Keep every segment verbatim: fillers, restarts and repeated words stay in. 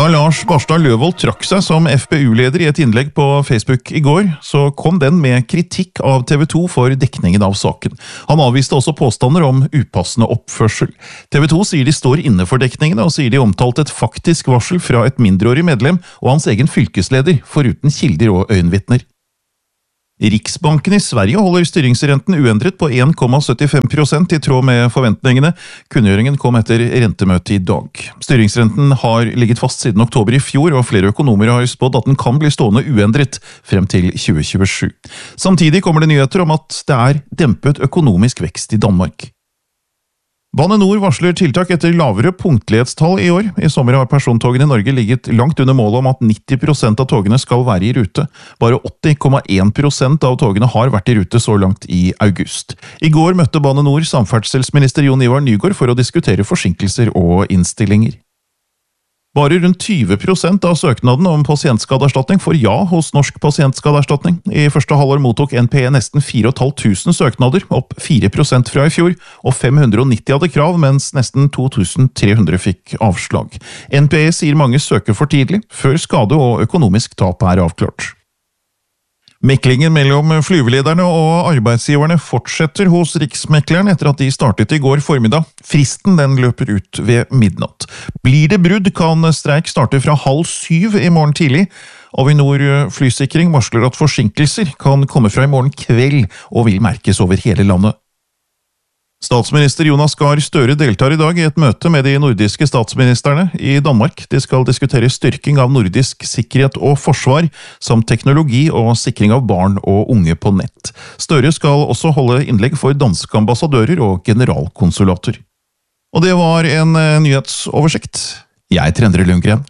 Da Lars Barstad Løvold trakk seg som F P U-leder i et innlegg på Facebook i går, så kom den med kritikk av T V to for dekningen av saken. Han avviste også påstander om upassende oppførsel. T V to sier de står inne for dekningene, og sier de omtalte et faktisk varsel fra et mindreårig medlem og hans egen fylkesleder, foruten kilder og øyenvitner. Riksbanken i Sverige holder styringsrenten uendret på en komma syttifem prosent i tråd med forventningene. Kunngjøringen kom etter rentemøtet i dag. Styringsrenten har ligget fast siden oktober i fjor, og flere økonomer har spådd at den kan bli stående uendret frem til tjue tjuesju. Samtidig kommer det nyheter om at det er dempet økonomisk vekst i Danmark. Bane Nor varsler tiltak etter lavere punktlighetstall i år. I sommer har persontogene i Norge ligget langt under målet om at nitti prosent av togene skal være i rute. Bare åtti komma en prosent av togene har vært i rute så langt i august. I går møtte Bane Nor samferdselsminister Jon Ivar Nygård for å diskutere forsinkelser og innstillinger. Bare rundt tyve prosent av søknaden om pasientskadeerstatning får ja hos Norsk pasientskadeerstatning. I første halvår mottok N P E nesten fire tusen fem hundre søknader, opp fire prosent fra i fjor, og fem hundre og nitti hadde krav, mens nesten to tusen tre hundre fikk avslag. N P E sier mange søker for tidlig, før skade og økonomisk tap er avklart. Meklingen mellom flyvelederne og arbeidsgiverne fortsetter hos Riksmekleren etter at de startet i går formiddag. Fristen den løper ut ved midnatt. Blir det brudd, kan streik starte fra halv syv i morgen tidlig. Avinor Flysikring varsler at forsinkelser kan komme fra i morgen kveld og vil merkes over hele landet. Statsminister Jonas Gahr Støre deltar i dag i et møte med de nordiske statsministerne i Danmark. De skal diskutere styrking av nordisk sikkerhet og forsvar, samt teknologi og sikring av barn og unge på nett. Støre skal også holde innlegg for danske ambassadører og generalkonsulater. Og det var en nyhetsoversikt. Jeg er Endre Lundgren.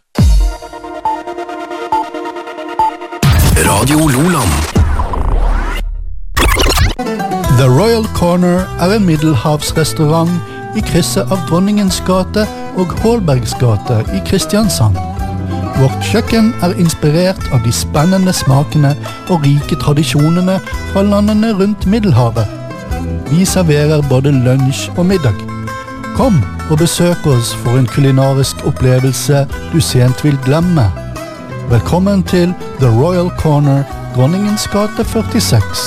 Radio Loland. The Royal Corner er en middelhavsrestaurant i krysset av Dronningens gate og Hålbergs gate i Kristiansand. Vårt kjøkken er inspirert av de spennende smakene og rike tradisjonene fra landene rundt Middelhavet. Vi serverer både lunsj og middag. Kom og besøk oss for en kulinarisk opplevelse du sent vil glemme. Velkommen til The Royal Corner, Dronningens gate førtiseks.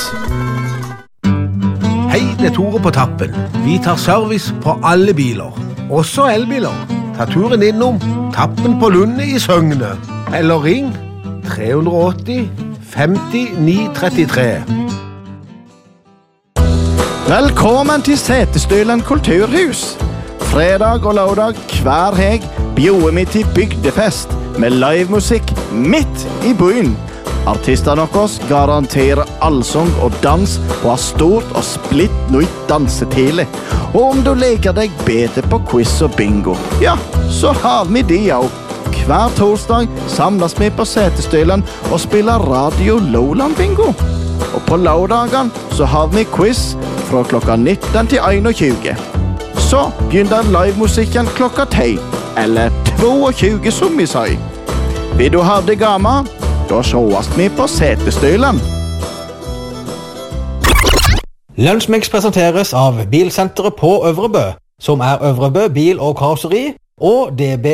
Hei, det er Tore på Tappen. Vi tar service på alle biler, også elbiler. Ta turen innom Tappen på Lunde i Søgne. Eller ring tre åtti femti ni trettitre. Velkommen til Setesdølen kulturhus. Fredag og lørdag hver heg bjoder vi til bygdefest med livemusikk midt i byen. Artistene deres garanterer allsang og dans og har stort og splitt nytt dansetile. Og om du leker deg bedre på quiz og bingo, ja, så har vi de også. Hver torsdag samles vi på Setesdølen og spiller Radio Loland bingo. Og på lørdagen så har vi quiz fra klokka nitten til einogtjue. Så begynner livemusikken klokka ti, eller tjueto som vi sier. Vil du ha det gammel? Da sjåast vi på Setesdølen. Lunsjmix presenteres av Bilsenteret på Øvrebø, som er Øvrebø bil- og karosseri, og D B